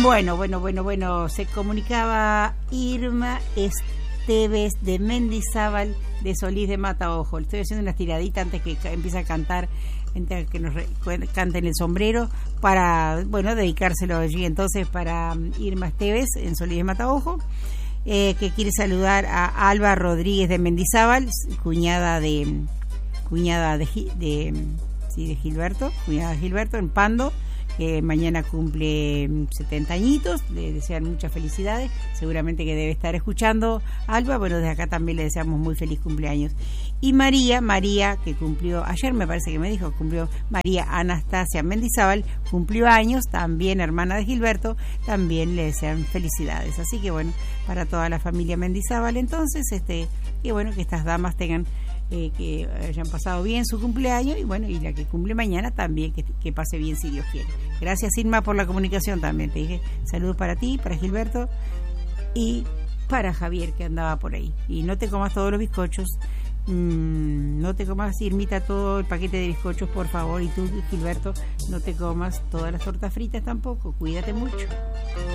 Bueno, se comunicaba Irma Esteves de Mendizábal de Solís de Mataojo. Le estoy haciendo una tiradita antes que empiece a cantar, antes que nos canten el sombrero, para, dedicárselo allí entonces para Irma Esteves en Solís de Mataojo, que quiere saludar a Alba Rodríguez de Mendizábal, cuñada de Gilberto, en Pando, que mañana cumple 70 añitos. Le desean muchas felicidades, seguramente que debe estar escuchando Alba. Desde acá también le deseamos muy feliz cumpleaños. Y María, que cumplió ayer, me parece que me dijo, cumplió María Anastasia Mendizábal, cumplió años, también hermana de Gilberto, también le desean felicidades. Así que para toda la familia Mendizábal, entonces, que estas damas tengan que hayan pasado bien su cumpleaños, y la que cumple mañana también que pase bien si Dios quiere. Gracias, Irma, por la comunicación también. Te dije saludos para ti, para Gilberto y para Javier, que andaba por ahí. Y no te comas todos los bizcochos, no te comas, Irmita, todo el paquete de bizcochos, por favor. Y tú, Gilberto, no te comas todas las tortas fritas tampoco. Cuídate mucho.